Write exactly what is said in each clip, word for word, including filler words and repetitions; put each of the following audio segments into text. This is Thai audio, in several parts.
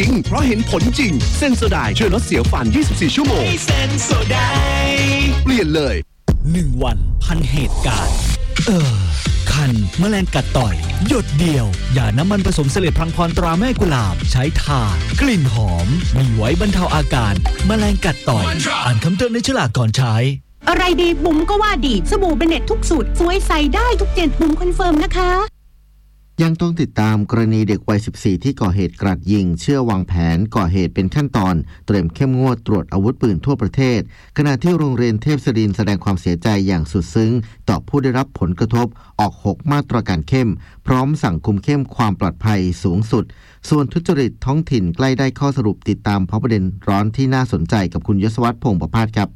ริงเพราะเห็นผลจริงเซนโซไดช่วยลดเสียวฟันยี่สิบสี่ชั่วโมงเซนโซไดเปลี่ยนเลยหนึ่งวันพันเหตุการณ์เออคันแมลงกัดต่อยหยดเดียวอย่าน้ำมันผสมเสลดพลังพรตราแม่กุหลาบใช้ทากลิ่นหอมมีไว้บรรเทาอาการแมลงกัดต่อยอ่านคำเตือนในฉลากก่อนใช้อะไรดีบุ๋มก็ว่าดีสบู่เบเน็ตทุกสูตรสวยใสได้ทุกเจนบุ๋มคอนเฟิร์มนะคะยังต้องติดตามกรณีเด็กวัยสิบสี่ที่ก่อเหตุกราดยิงเชื่อวางแผนก่อเหตุเป็นขั้นตอนเตรียมเข้มงวดตรวจอาวุธปืนทั่วประเทศขณะที่โรงเรียนเทพศรินทร์แสดงความเสียใจอย่างสุดซึ้งต่อผู้ได้รับผลกระทบออกหกมาตรการเข้มพร้อมสั่งคุมเข้มความปลอดภัยสูงสุดส่วนทุจริตท้องถิ่นใกล้ได้ข้อสรุปติดตามเพราะประเด็นร้อนที่น่าสนใจกับคุณยศวัฒน์พงษ์ประภาสครับ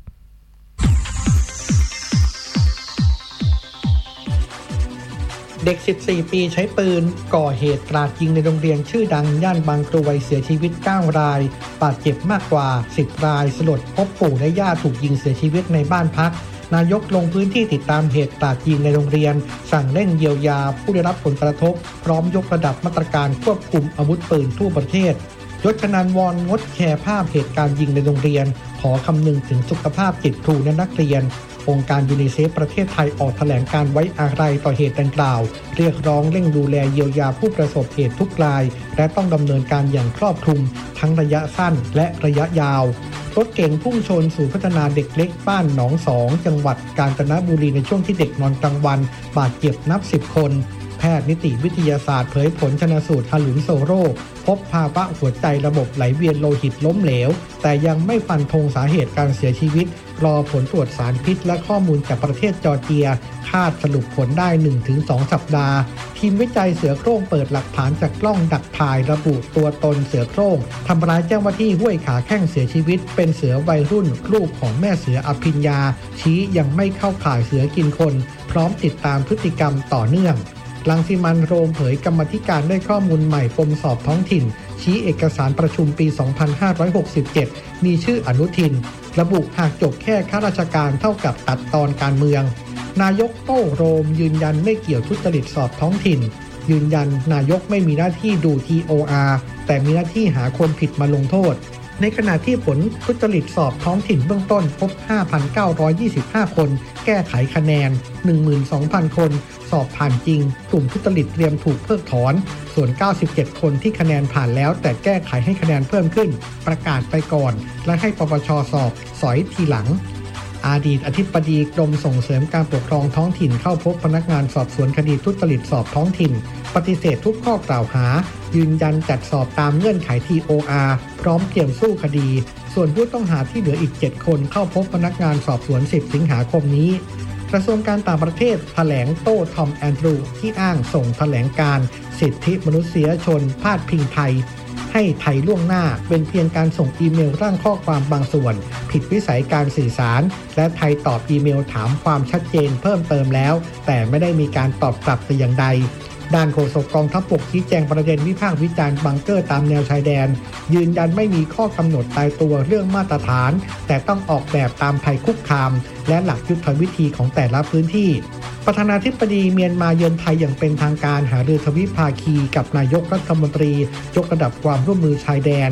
เด็กสิบสี่ปีใช้ปืนก่อเหตุกราดยิงในโรงเรียนชื่อดังย่านบางกรวยเสียชีวิตเก้ารายบาดเจ็บมากกว่าสิบรายสลดพบปู่และย่าถูกยิงเสียชีวิตในบ้านพักนายกลงพื้นที่ติดตามเหตุกราดยิงในโรงเรียนสั่งเร่งเยียวยาผู้ได้รับผลกระทบพร้อมยกระดับมาตรการควบคุมอาวุธปืนทั่วประเทศยศชนันท์วอนงดแชร์ภาพเหตุการณ์ยิงในโรงเรียนขอคำนึงถึงสุขภาพจิตครูและนักเรียนองค์การยูนิเซฟประเทศไทยออกแถลงการไว้อาลัยต่อเหตุดังกล่าวเรียกร้องเร่งดูแลเยียวยาผู้ประสบเหตุทุกรายและต้องดำเนินการอย่างครอบคลุมทั้งระยะสั้นและระยะยาวรถเก๋งพุ่งชนศูนย์พัฒนาเด็กเล็กบ้านหนองสองจังหวัดกาญจนบุรีในช่วงที่เด็กนอนกลางวันบาดเจ็บนับสิบคนแพทย์นิติวิทยาศาสตร์เผยผลชันสูตรฮาลุนโซโรพบภาวะหัวใจระบบไหลเวียนโลหิตล้มเหลวแต่ยังไม่ฟันธงสาเหตุการเสียชีวิตรอผลตรวจสารพิษและข้อมูลจากประเทศจอร์เจียคาดสรุปผลได้ หนึ่งถึงสอง สัปดาห์ทีมวิจัยเสือโคร่งเปิดหลักฐานจากกล้องดักถ่ายระบุตัวตนเสือโคร่งทำร้ายเจ้าหน้าที่ห้วยขาแข้งเสียชีวิตเป็นเสือวัยรุ่นลูกของแม่เสืออภิญญาชี้ยังไม่เข้าข่ายเสือกินคนพร้อมติดตามพฤติกรรมต่อเนื่องรังสิมันต์โรมเผยกรรมาธิการได้ข้อมูลใหม่ปมสอบท้องถิ่นชี้เอกสารประชุมปี สองพันห้าร้อยหกสิบเจ็ด มีชื่ออนุทินระบุหากจบแค่ข้าราชการเท่ากับตัดตอนการเมืองนายกโต้โรมยืนยันไม่เกี่ยวทุจริตสอบท้องถิ่นยืนยันนายกไม่มีหน้าที่ดู ที โอ อาร์ แต่มีหน้าที่หาคนผิดมาลงโทษในขณะที่ผลทุจริตสอบท้องถิ่นเบื้องต้นพบ ห้าพันเก้าร้อยยี่สิบห้า คนแก้ไขคะแนน หนึ่งหมื่นสองพัน คนสอบผ่านจริงกลุ่มทุจริตเตรียมถูกเพิกถอนส่วนเก้าสิบเจ็ดคนที่คะแนนผ่านแล้วแต่แก้ไขให้คะแนนเพิ่มขึ้นประกาศไปก่อนและให้ปปช.สอบสอยทีหลังอดีตอธิบดีกรมส่งเสริมการปกครองท้องถิ่นเข้าพบพนักงานสอบสวนคดีทุจริตสอบท้องถิ่นปฏิเสธทุกข้อกล่าวหายืนยันจัดสอบตามเงื่อนไข ที โอ อาร์ พร้อมเตรียมสู้คดีส่วนผู้ต้องหาที่เหลืออีกเจ็ดคนเข้าพบพนักงานสอบสวนสิบสิงหาคมนี้กระทรวงการต่างประเทศแถลงโต้ทอมแอนดรูที่อ้างส่งแถลงการสิทธิมนุษยชนพาดพิงไทยให้ไทยล่วงหน้าเป็นเพียงการส่งอีเมลร่างข้อความบางส่วนผิดวิสัยการสื่อสารและไทยตอบอีเมลถามความชัดเจนเพิ่มเติมแล้วแต่ไม่ได้มีการตอบกลับแต่อย่างใดด้านโฆษกกองทัพบกชี้แจงประเด็นวิพากษ์วิจารณ์บังเกอร์ตามแนวชายแดนยืนยันไม่มีข้อกำหนดตายตัวเรื่องมาตรฐานแต่ต้องออกแบบตามภัยคุกคามและหลักยุทธวิธีของแต่ละพื้นที่ประธานาธิบดีเมียนมาเยือนไทยอย่างเป็นทางการหารือทวิภาคีกับนายกรัฐมนตรียกระดับความร่วมมือชายแดน